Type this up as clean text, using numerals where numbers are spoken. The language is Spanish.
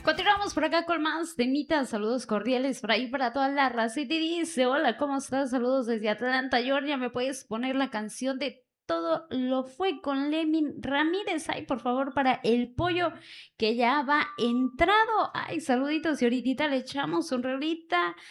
Continuamos por acá con más temitas. Saludos cordiales por ahí para toda la raza. Y te dice: hola, ¿cómo estás? Saludos desde Atlanta, Georgia. ¿Me puedes poner la canción de Todo lo fue con Lemin Ramírez? Ay, por favor, para el pollo que ya va entrado. Ay, saluditos. Y ahorita le echamos un rolita